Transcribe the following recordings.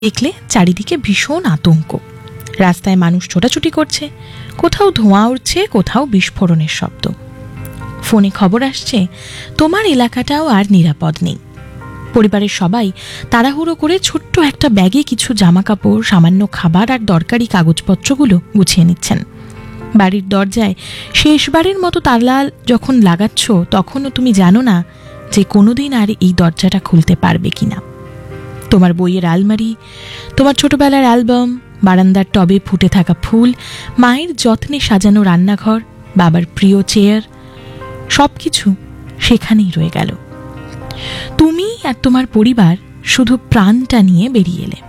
দেখলে চারিদিকে ভীষণ আতঙ্ক। রাস্তায় মানুষ ছোটাছুটি করছে, কোথাও ধোঁয়া উঠছে, কোথাও বিস্ফোরণের শব্দ। ফোনে খবর আসছে তোমার এলাকাটাও আর নিরাপদ নেই। পরিবারের সবাই তাড়াহুড়ো করে ছোট্ট একটা ব্যাগে কিছু জামাকাপড়, সামান্য খাবার আর দরকারি কাগজপত্রগুলো গুছিয়ে নিচ্ছেন। বাড়ির দরজায় শেষবারের মতো তালা যখন লাগাচ্ছ, তখনও তুমি জানো না যে কোনোদিন আর এই দরজাটা খুলতে পারবে কিনা। তোমার বইয়ের আলমারি, তোমার ছোটবেলার অ্যালবাম, বারান্দার টবে ফুটে থাকা ফুল, মায়ের যত্নে সাজানো রান্নাঘর, বাবার প্রিয় চেয়ার, সব কিছু সেখানেই রয়ে গেল। তুমি আর তোমার পরিবার শুধু প্রাণটা নিয়ে বেরিয়ে এলে।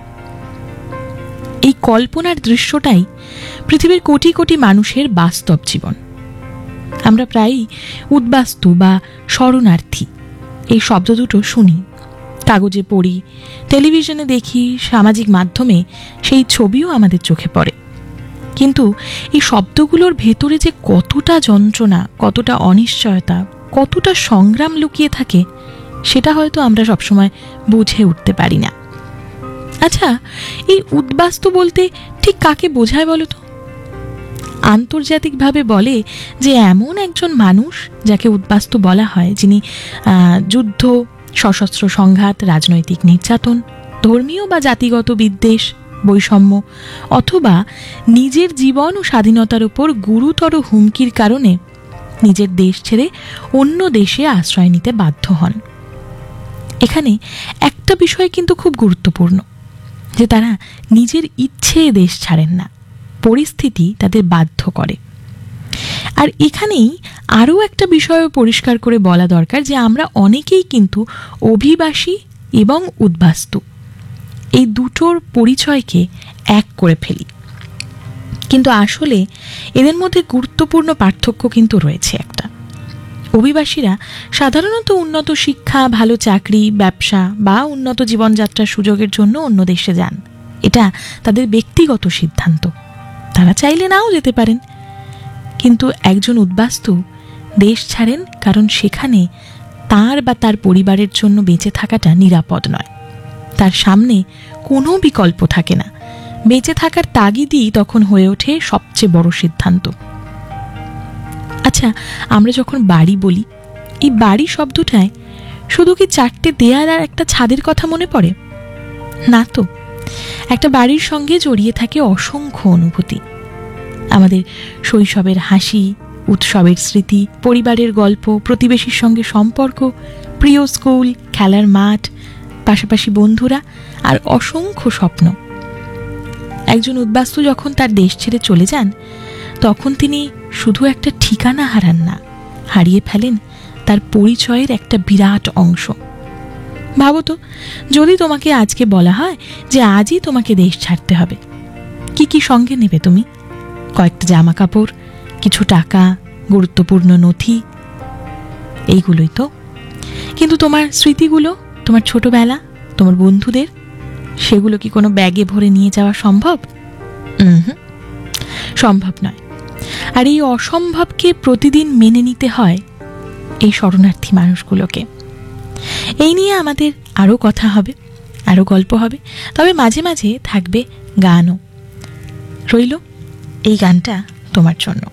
এই কল্পনার দৃশ্যটাই পৃথিবীর কোটি কোটি মানুষের বাস্তব জীবন। আমরা প্রায়ই উদ্বাস্তু বা শরণার্থী এই শব্দ দুটো শুনি, কাগজে পড়ি, টেলিভিশনে দেখি, সামাজিক মাধ্যমে সেই ছবিও আমাদের চোখে পড়ে। কিন্তু এই শব্দগুলোর ভেতরে যে কতটা যন্ত্রণা, কতটা অনিশ্চয়তা, কতটা সংগ্রাম লুকিয়ে থাকে, সেটা হয়তো আমরা সবসময় বুঝে উঠতে পারি না। আচ্ছা, এই উদ্বাস্তু বলতে ঠিক কাকে বোঝায় বলো তো? আন্তর্জাতিকভাবে বলে যে এমন একজন মানুষ যাকে উদ্বাস্তু বলা হয়, যিনি যুদ্ধ, সশস্ত্র সংঘাত, রাজনৈতিক নির্যাতন, ধর্মীয় বা জাতিগত বিদ্বেষ, বৈষম্য অথবা নিজের জীবন ও স্বাধীনতার উপর গুরুতর হুমকির কারণে নিজের দেশ ছেড়ে অন্য দেশে আশ্রয় নিতে বাধ্য হন। এখানে একটা বিষয় কিন্তু খুব গুরুত্বপূর্ণ, যে তারা নিজের ইচ্ছে দেশ ছাড়েন না, পরিস্থিতি তাদের বাধ্য করে। আর এখানেই আরও একটা বিষয় পরিষ্কার করে বলা দরকার, যে আমরা অনেকেই কিন্তু অভিবাসী এবং উদ্বাস্তু এই দুটোর পরিচয়কে এক করে ফেলি। কিন্তু আসলে এদের মধ্যে গুরুত্বপূর্ণ পার্থক্য কিন্তু রয়েছে একটা। অভিবাসীরা সাধারণত উন্নত শিক্ষা, ভালো চাকরি, ব্যবসা বা উন্নত জীবনযাত্রার সুযোগের জন্য অন্য দেশে যান। এটা তাদের ব্যক্তিগত সিদ্ধান্ত, তারা চাইলে নাও যেতে পারেন। কিন্তু একজন উদ্বাস্তু দেশ ছাড়েন কারণ সেখানে তার বা তার পরিবারের জন্য বেঁচে থাকাটা নিরাপদ নয়, তার সামনে কোনো বিকল্প থাকে না। বেঁচে থাকার তাগিদই তখন হয়ে ওঠে সবচেয়ে বড় সিদ্ধান্ত। আচ্ছা, আমরা যখন বাড়ি বলি, এই বাড়ি শব্দটায় শুধু কি চারটে দেয়াল আর একটা ছাদের কথা মনে পড়ে? না তো, একটা বাড়ির সঙ্গে জড়িয়ে থাকে অসংখ্য অনুভূতি। আমাদের শৈশবের হাসি, উৎসবের স্মৃতি, পরিবারের গল্প, প্রতিবেশীর সঙ্গে সম্পর্ক, প্রিয় স্কুল, খেলার মাঠ, পাশাপাশি বন্ধুরা আর অসংখ্য স্বপ্ন। একজন উদ্বাস্তু যখন তার দেশ ছেড়ে চলে যান, তখন তিনি শুধু একটা ঠিকানা হারান না, হারিয়ে ফেলেন তার পরিচয়ের একটা বিরাট অংশ। ভাবো তো, যদি তোমাকে আজকে বলা হয় যে আজই তোমাকে দেশ ছাড়তে হবে, কি কি সঙ্গে নেবে তুমি? কয়েকটা জামা কাপড়, কিছু টাকা, গুরুত্বপূর্ণ নথি, এইগুলোই তো। কিন্তু তোমার স্মৃতিগুলো, তোমার ছোটবেলা, তোমার বন্ধুদের, সেগুলো কি কোনো ব্যাগে ভরে নিয়ে যাওয়া সম্ভব? সম্ভব নয়। আর এই অসম্ভবকে প্রতিদিন মেনে নিতে হয় এই শরণার্থী মানুষগুলোকে। এই নিয়ে আমাদের আরও কথা হবে, আরও গল্প হবে, তবে মাঝে মাঝে থাকবে গানও। রইল এই গানটা তোমার জন্য।